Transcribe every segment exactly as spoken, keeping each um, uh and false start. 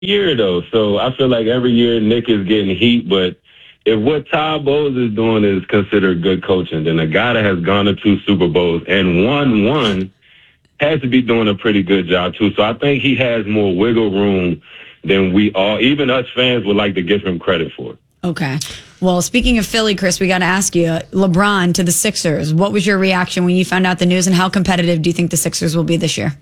year, though. So I feel like every year Nick is getting heat, but if what Todd Bowles is doing is considered good coaching, then a guy that has gone to two Super Bowls and won one has to be doing a pretty good job, too. So I think he has more wiggle room than we all, even us fans, would like to give him credit for. Okay. Well, speaking of Philly, Chris, we got to ask you, LeBron to the Sixers. What was your reaction when you found out the news, and how competitive do you think the Sixers will be this year?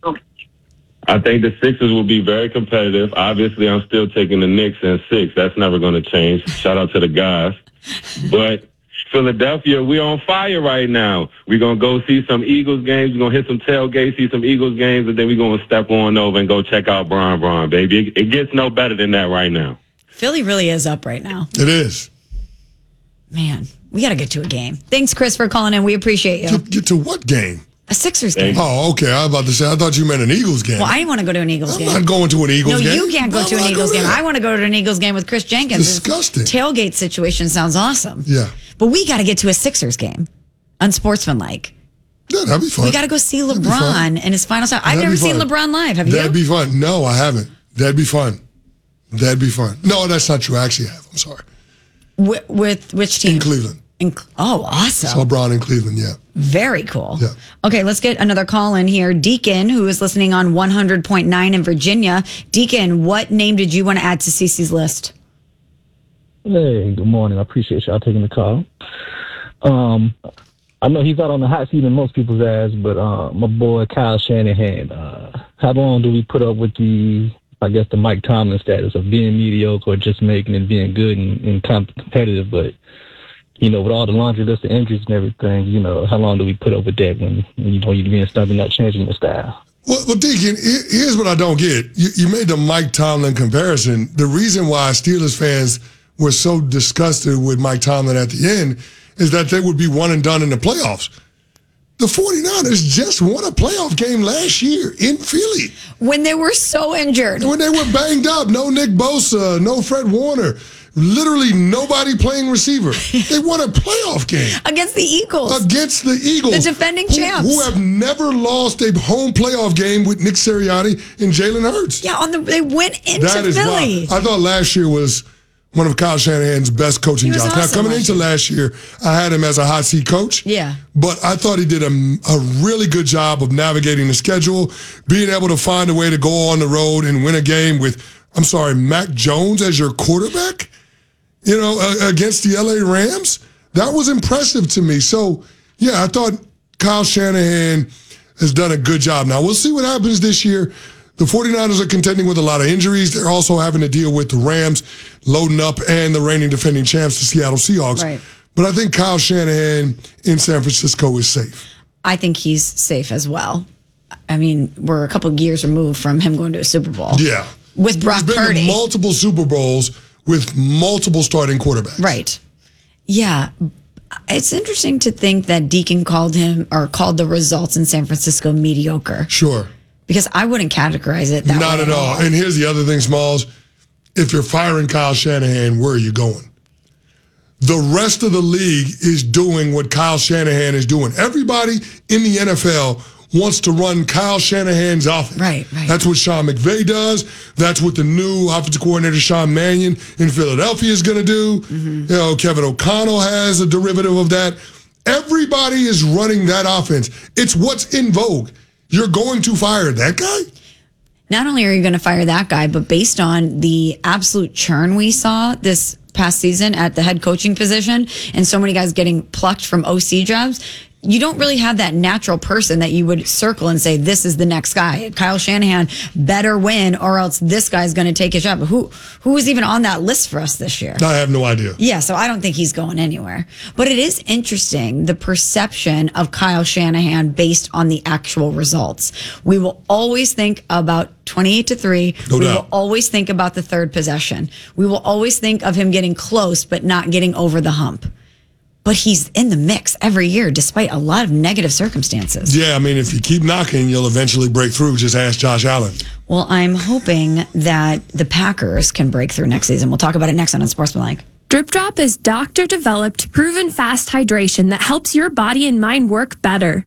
I think the Sixers will be very competitive. Obviously, I'm still taking the Knicks in six. That's never going to change. Shout out to the guys. But Philadelphia, we're on fire right now. We're going to go see some Eagles games. We're going to hit some tailgates, see some Eagles games, and then we're going to step on over and go check out Bron Bron, baby. It, it gets no better than that right now. Philly really is up right now. It is. Man, we got to get to a game. Thanks, Chris, for calling in. We appreciate you. Get, get to what game? A Sixers game. Oh, okay. I was about to say, I thought you meant an Eagles game. Well, I want to go to an Eagles I'm game. I'm not going to an Eagles no, game. No, you can't go Why to an would I Eagles go game. there? I want to go to an Eagles game with Chris Jenkins. Disgusting. This tailgate situation sounds awesome. Yeah. But we got to get to a Sixers game. Unsportsmanlike. Yeah, that'd be fun. We got to go see LeBron and his final time. I've That'd never be seen fun. LeBron live. Have you? That'd be fun. No, I haven't. That'd be fun. That'd be fun. No, that's not true. I actually have. I'm sorry. With, with which team? In Cleveland. In, oh, awesome. Saw LeBron in Cleveland, yeah. Very cool. Yeah. Okay, let's get another call in here. Deacon, who is listening on one hundred point nine in Virginia. Deacon, what name did you want to add to Cece's list? Hey, good morning. I appreciate y'all taking the call. Um, I know he's out on the hot seat in most people's ass, but uh, my boy Kyle Shanahan, uh, how long do we put up with the, I guess, the Mike Tomlin status of being mediocre or just making it being good and, and comp- competitive? But, you know, with all the laundry list of injuries and everything, you know, how long do we put up with that when, when you know you're being stubborn, not changing the style? Well, well, Deacon, here- here's what I don't get. You, you made the Mike Tomlin comparison. The reason why Steelers fans were so disgusted with Mike Tomlin at the end is that they would be one and done in the playoffs. The 49ers just won a playoff game last year in Philly. When they were so injured. When they were banged up. No Nick Bosa, no Fred Warner. Literally nobody playing receiver. They won a playoff game. Against the Eagles. Against the Eagles. The defending who, champs. Who have never lost a home playoff game with Nick Sirianni and Jalen Hurts. Yeah, on the they went into That is Philly. wild. I thought last year was one of Kyle Shanahan's best coaching He was jobs. awesome now, coming last into year. last year, I had him as a hot seat coach. Yeah. But I thought he did a, a really good job of navigating the schedule, being able to find a way to go on the road and win a game with, I'm sorry, Mac Jones as your quarterback, you know, uh, against the L A Rams. That was impressive to me. So, yeah, I thought Kyle Shanahan has done a good job. Now, we'll see what happens this year. The 49ers are contending with a lot of injuries. They're also having to deal with the Rams loading up and the reigning defending champs, the Seattle Seahawks. Right. But I think Kyle Shanahan in San Francisco is safe. I think he's safe as well. I mean, we're a couple of years removed from him going to a Super Bowl. Yeah. With Brock He's been Purdy. to multiple Super Bowls with multiple starting quarterbacks. Right. Yeah. It's interesting to think that Deacon called him or called the results in San Francisco mediocre. Sure. Because I wouldn't categorize it that Not way at all. And here's the other thing, Smalls. If you're firing Kyle Shanahan, where are you going? The rest of the league is doing what Kyle Shanahan is doing. Everybody in the N F L wants to run Kyle Shanahan's offense. Right, right. That's what Sean McVay does. That's what the new offensive coordinator, Sean Mannion, in Philadelphia is going to do. Mm-hmm. You know, Kevin O'Connell has a derivative of that. Everybody is running that offense. It's what's in vogue. You're going to fire that guy? Not only are you going to fire that guy, but based on the absolute churn we saw this past season at the head coaching position and so many guys getting plucked from O C jobs, you don't really have that natural person that you would circle and say, this is the next guy. Kyle Shanahan better win or else this guy's going to take his job. Who who is even on that list for us this year? I have no idea. Yeah, so I don't think he's going anywhere. But it is interesting, the perception of Kyle Shanahan based on the actual results. We will always think about twenty-eight to three. No we doubt. will always think about the third possession. We will always think of him getting close but not getting over the hump. But he's in the mix every year, despite a lot of negative circumstances. Yeah, I mean, if you keep knocking, you'll eventually break through. Just ask Josh Allen. Well, I'm hoping that the Packers can break through next season. We'll talk about it next on Unsportsmanlike. Drip Drop is doctor-developed, proven fast hydration that helps your body and mind work better.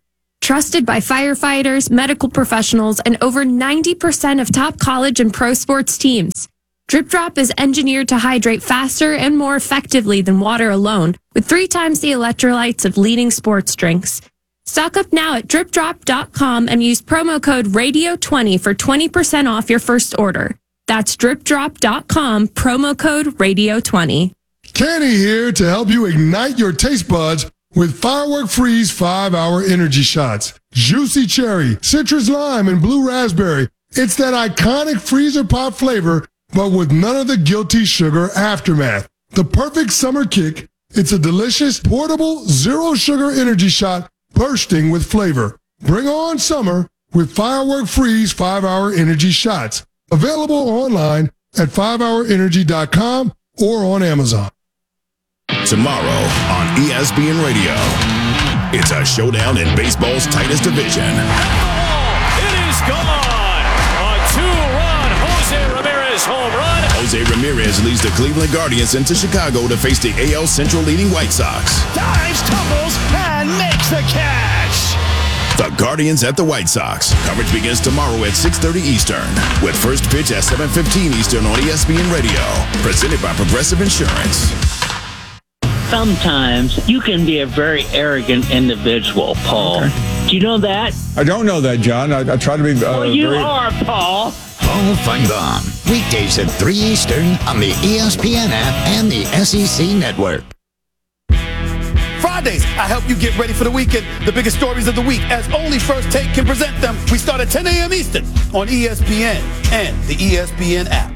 Trusted by firefighters, medical professionals, and over ninety percent of top college and pro sports teams. Drip Drop is engineered to hydrate faster and more effectively than water alone, with three times the electrolytes of leading sports drinks. Stock up now at drip drop dot com and use promo code radio twenty for twenty percent off your first order. That's drip drop dot com, promo code radio twenty. Kenny here to help you ignite your taste buds with Firework Freeze five hour energy shots. Juicy cherry, citrus lime, and blue raspberry. It's that iconic freezer pop flavor, but with none of the guilty sugar aftermath. The perfect summer kick. It's a delicious, portable, zero sugar energy shot bursting with flavor. Bring on summer with Firework Freeze five hour energy shots. Available online at five hour energy dot com or on Amazon. Tomorrow on E S P N Radio, it's a showdown in baseball's tightest division. It is gone! A two-run Jose Ramirez home run. Jose Ramirez leads the Cleveland Guardians into Chicago to face the A L Central leading White Sox. Dives, tumbles, and makes the catch. The Guardians at the White Sox. Coverage begins tomorrow at six thirty Eastern, with first pitch at seven fifteen Eastern on E S P N Radio. Presented by Progressive Insurance. Sometimes you can be a very arrogant individual, Paul. Okay. Do you know that? I don't know that, John. I, I try to be. Uh, well, you very... are, Paul. Paul Feinbaum. Weekdays at three Eastern on the E S P N app and the S E C network. Fridays, I help you get ready for the weekend. The biggest stories of the week, as only First Take can present them. We start at ten a.m. Eastern on E S P N and the E S P N app.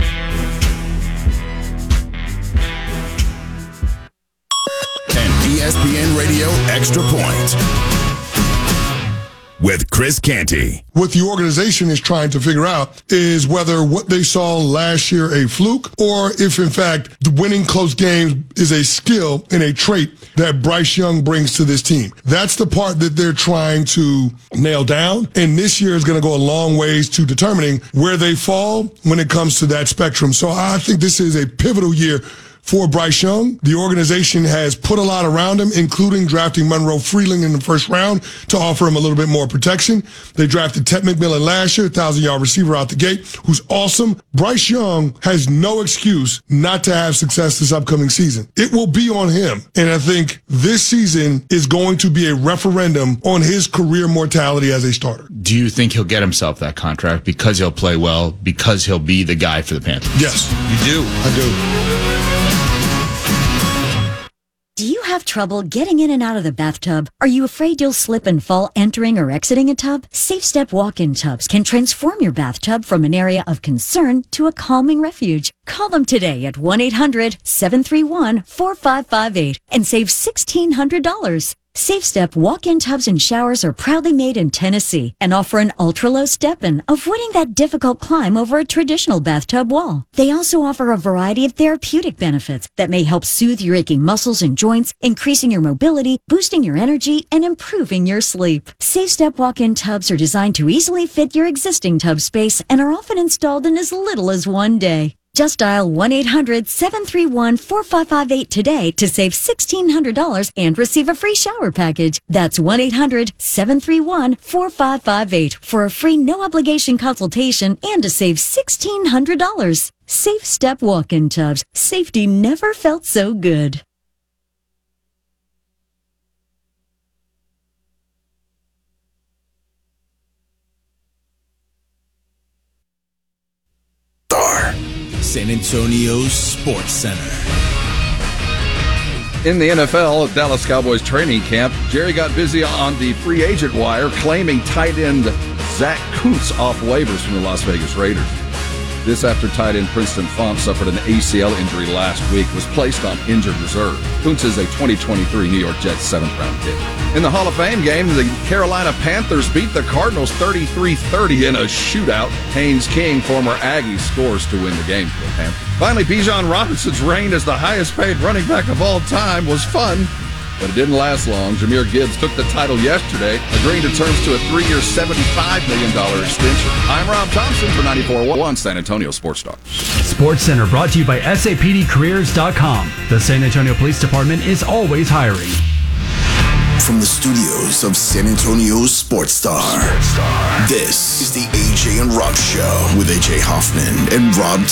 E S P N Radio Extra Point with Chris Canty. What the organization is trying to figure out is whether what they saw last year a fluke or if, in fact, the winning close games is a skill and a trait that Bryce Young brings to this team. That's the part that they're trying to nail down, and this year is going to go a long ways to determining where they fall when it comes to that spectrum. So I think this is a pivotal year for Bryce Young. The organization has put a lot around him, including drafting Monroe Freeling in the first round to offer him a little bit more protection. They drafted Ted McMillan last year, thousand-yard receiver out the gate, who's awesome. Bryce Young has no excuse not to have success this upcoming season. It will be on him. And I think this season is going to be a referendum on his career mortality as a starter. Do you think he'll get himself that contract because he'll play well, because he'll be the guy for the Panthers? Yes. You do? I do. Do you have trouble getting in and out of the bathtub? Are you afraid you'll slip and fall entering or exiting a tub? Safe Step walk-in tubs can transform your bathtub from an area of concern to a calming refuge. Call them today at one eight hundred seven three one four five five eight and save sixteen hundred dollars. Safe Step walk-in tubs and showers are proudly made in Tennessee and offer an ultra-low step-in, avoiding that difficult climb over a traditional bathtub wall. They also offer a variety of therapeutic benefits that may help soothe your aching muscles and joints, increasing your mobility, boosting your energy, and improving your sleep. Safe Step walk-in tubs are designed to easily fit your existing tub space and are often installed in as little as one day. Just dial one eight hundred seven three one four five five eight today to save sixteen hundred dollars and receive a free shower package. That's one eight hundred seven three one four five five eight for a free no-obligation consultation and to save sixteen hundred dollars. Safe Step walk-in tubs. Safety never felt so good. San Antonio's Sports Center. In the N F L, at Dallas Cowboys training camp, Jerry got busy on the free agent wire, claiming tight end Zach Kuntz off waivers from the Las Vegas Raiders. This after tight end Princeton Font suffered an A C L injury last week, was placed on injured reserve. Kuntz is a twenty twenty-three New York Jets seventh-round pick. In the Hall of Fame game, the Carolina Panthers beat the Cardinals thirty-three thirty in a shootout. Haynes King, former Aggie, scores to win the game for the Panthers. Finally, Bijan Robinson's reign as the highest-paid running back of all time was fun, but it didn't last long. Jahmyr Gibbs took the title yesterday, agreeing to terms to a three-year, seventy-five million dollars extension. I'm Rob Thompson for ninety-four point one San Antonio Sports Talk. Sports Center brought to you by S A P D Careers dot com. The San Antonio Police Department is always hiring. From the studios of San Antonio's Sports Star, this is the A J and Rob Show with A J Hoffman and Rob